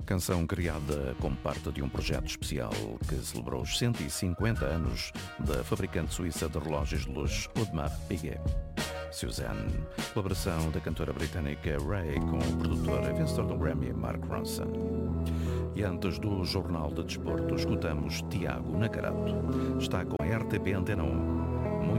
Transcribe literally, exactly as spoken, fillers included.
Canção criada como parte de um projeto especial que celebrou os cento e cinquenta anos da fabricante suíça de relógios de luxo Audemars Piguet. Suzanne, colaboração da cantora britânica Ray com o produtor vencedor do Grammy Mark Ronson. E antes do Jornal de Desporto, escutamos Tiago Nacarato. Está com a R T P Antena um.